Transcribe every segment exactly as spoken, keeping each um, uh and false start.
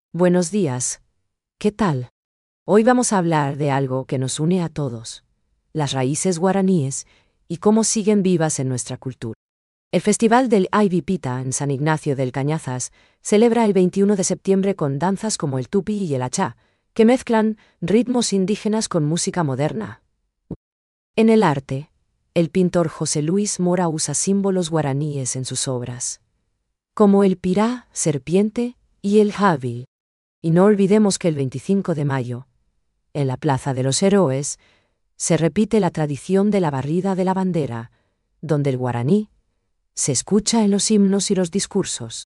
Buenos días. ¿Qué tal? Hoy vamos a hablar de algo que nos une a todos, las raíces guaraníes y cómo siguen vivas en nuestra cultura. El Festival del Ivy Pita en San Ignacio del Cañazas celebra el veintiuno de septiembre con danzas como el tupi y el achá, que mezclan ritmos indígenas con música moderna. En el arte, el pintor José Luis Mora usa símbolos guaraníes en sus obras, como el pirá, serpiente, y el jabil. Y no olvidemos que el veinticinco de mayo, en la Plaza de los Héroes, se repite la tradición de la barrida de la bandera, donde el guaraní se escucha en los himnos y los discursos.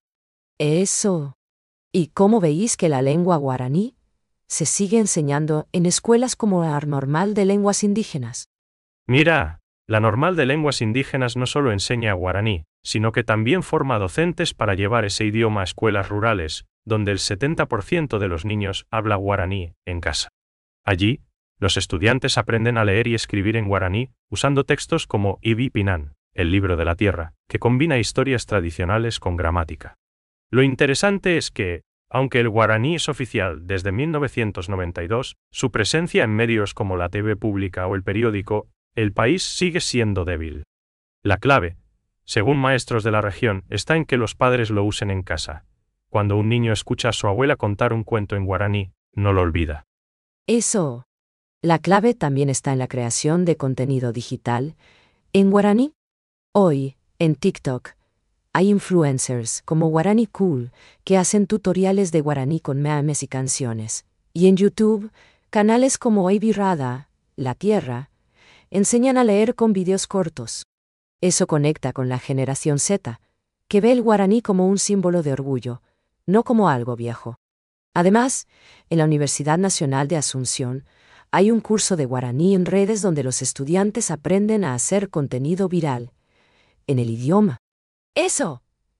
Eso. ¿Y cómo veis que la lengua guaraní se sigue enseñando en escuelas como la Normal de Lenguas Indígenas? Mira, la Normal de Lenguas Indígenas no solo enseña guaraní, sino que también forma docentes para llevar ese idioma a escuelas rurales, donde el setenta por ciento de los niños habla guaraní en casa. Allí, los estudiantes aprenden a leer y escribir en guaraní, usando textos como Ibi Pinan, el libro de la tierra, que combina historias tradicionales con gramática. Lo interesante es que, aunque el guaraní es oficial desde mil novecientos noventa y dos, su presencia en medios como la T V pública o el periódico, el país sigue siendo débil. La clave, según maestros de la región, está en que los padres lo usen en casa. Cuando un niño escucha a su abuela contar un cuento en guaraní, no lo olvida. Eso. La clave también está en la creación de contenido digital en guaraní. Hoy, en TikTok, hay influencers como Guaraní Cool que hacen tutoriales de guaraní con memes y canciones. Y en YouTube, canales como Ivy Rada, La Tierra, enseñan a leer con videos cortos. Eso conecta con la generación Z, que ve el guaraní como un símbolo de orgullo, no como algo viejo. Además, en la Universidad Nacional de Asunción, hay un curso de guaraní en redes donde los estudiantes aprenden a hacer contenido viral en el idioma. ¡Eso!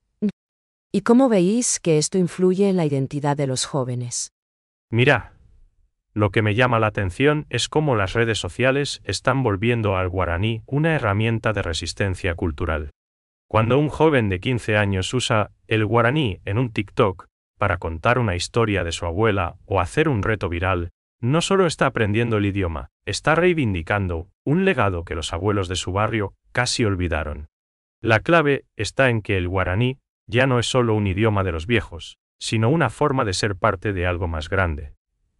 ¿Y cómo veis que esto influye en la identidad de los jóvenes? Mira, lo que me llama la atención es cómo las redes sociales están volviendo al guaraní una herramienta de resistencia cultural. Cuando un joven de quince años usa el guaraní en un TikTok para contar una historia de su abuela o hacer un reto viral, no solo está aprendiendo el idioma, está reivindicando un legado que los abuelos de su barrio casi olvidaron. La clave está en que el guaraní ya no es solo un idioma de los viejos, sino una forma de ser parte de algo más grande.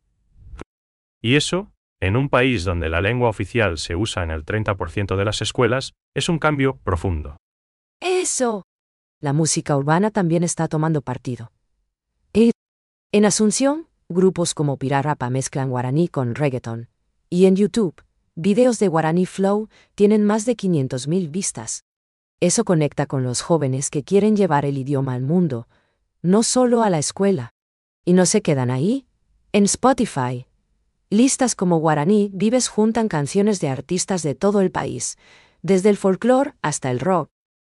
Y eso, en un país donde la lengua oficial se usa en el treinta por ciento de las escuelas, es un cambio profundo. ¡Eso! La música urbana también está tomando partido. Y en Asunción, grupos como Pirarapa mezclan guaraní con reggaeton. Y en YouTube, videos de Guaraní Flow tienen más de quinientas mil vistas. Eso conecta con los jóvenes que quieren llevar el idioma al mundo, no solo a la escuela. Y no se quedan ahí. En Spotify, listas como Guaraní Vives juntan canciones de artistas de todo el país, desde el folclore hasta el rock.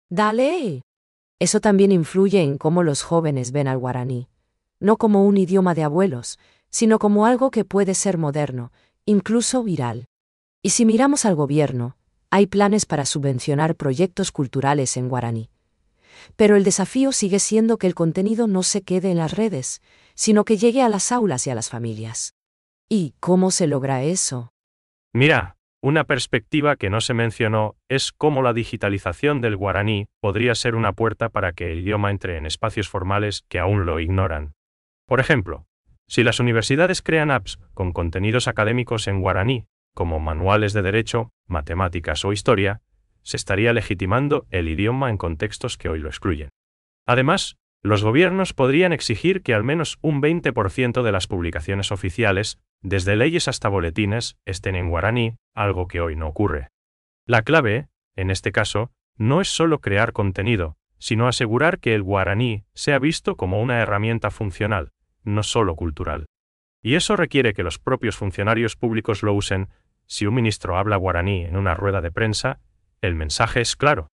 ¡Dale! Eso también influye en cómo los jóvenes ven al guaraní, no como un idioma de abuelos, sino como algo que puede ser moderno, incluso viral. Y si miramos al gobierno, hay planes para subvencionar proyectos culturales en guaraní. Pero el desafío sigue siendo que el contenido no se quede en las redes, sino que llegue a las aulas y a las familias. ¿Y cómo se logra eso? Mira, una perspectiva que no se mencionó es cómo la digitalización del guaraní podría ser una puerta para que el idioma entre en espacios formales que aún lo ignoran. Por ejemplo, si las universidades crean apps con contenidos académicos en guaraní, como manuales de derecho, matemáticas o historia, se estaría legitimando el idioma en contextos que hoy lo excluyen. Además, los gobiernos podrían exigir que al menos un veinte por ciento de las publicaciones oficiales, desde leyes hasta boletines, estén en guaraní, algo que hoy no ocurre. La clave, en este caso, no es solo crear contenido, sino asegurar que el guaraní sea visto como una herramienta funcional, no solo cultural. Y eso requiere que los propios funcionarios públicos lo usen. Si un ministro habla guaraní en una rueda de prensa, el mensaje es claro.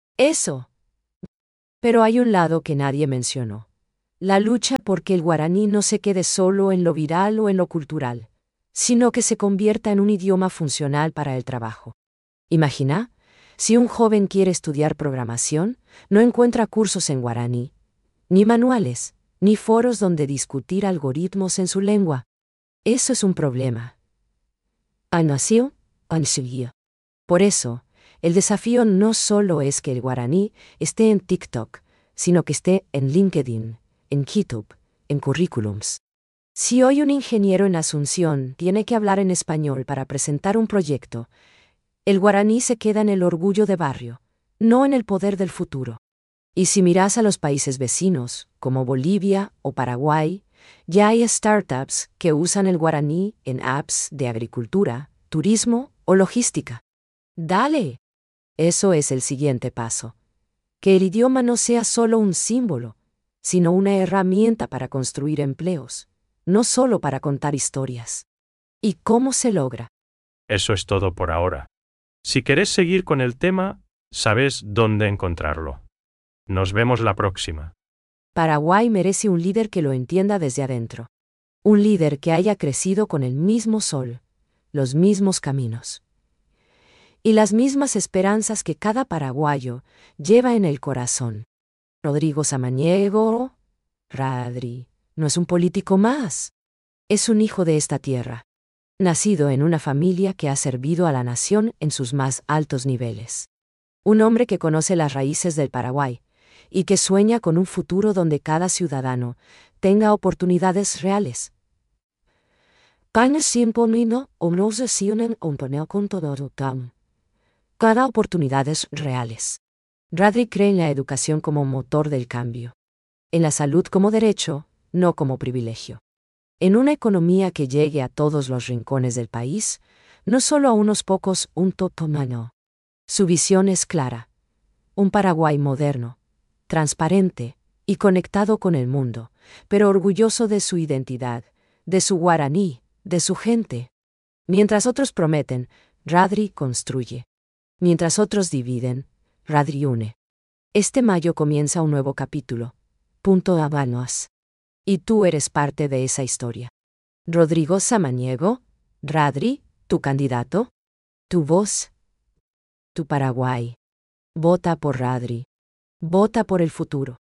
Eso. Pero hay un lado que nadie mencionó. La lucha por que el guaraní no se quede solo en lo viral o en lo cultural, sino que se convierta en un idioma funcional para el trabajo. Imagina, si un joven quiere estudiar programación, no encuentra cursos en guaraní, ni manuales, ni foros donde discutir algoritmos en su lengua. Eso es un problema. Nació, ansiguió. Por eso, el desafío no solo es que el guaraní esté en TikTok, sino que esté en LinkedIn, en GitHub, en currículums. Si hoy un ingeniero en Asunción tiene que hablar en español para presentar un proyecto, el guaraní se queda en el orgullo de barrio, no en el poder del futuro. Y si miras a los países vecinos, como Bolivia o Paraguay, ya hay startups que usan el guaraní en apps de agricultura, turismo o logística. ¡Dale! Eso es el siguiente paso. Que el idioma no sea solo un símbolo, sino una herramienta para construir empleos, no solo para contar historias. ¿Y cómo se logra? Eso es todo por ahora. Si querés seguir con el tema, sabes dónde encontrarlo. Nos vemos la próxima. Paraguay merece un líder que lo entienda desde adentro. Un líder que haya crecido con el mismo sol, los mismos caminos y las mismas esperanzas que cada paraguayo lleva en el corazón. Rodrigo Samaniego, Radri, no es un político más. Es un hijo de esta tierra, nacido en una familia que ha servido a la nación en sus más altos niveles. Un hombre que conoce las raíces del Paraguay y que sueña con un futuro donde cada ciudadano tenga oportunidades reales. Cada oportunidades reales. Radri cree en la educación como motor del cambio. En la salud como derecho, no como privilegio. En una economía que llegue a todos los rincones del país, no solo a unos pocos, un totomano. Su visión es clara. Un Paraguay moderno, transparente y conectado con el mundo, pero orgulloso de su identidad, de su guaraní, de su gente. Mientras otros prometen, Radri construye. Mientras otros dividen, Radri une. Este mayo comienza un nuevo capítulo. Punto Habanos. Y tú eres parte de esa historia. Rodrigo Samaniego, Radri, tu candidato, tu voz, tu Paraguay. Vota por Radri. Vota por el futuro.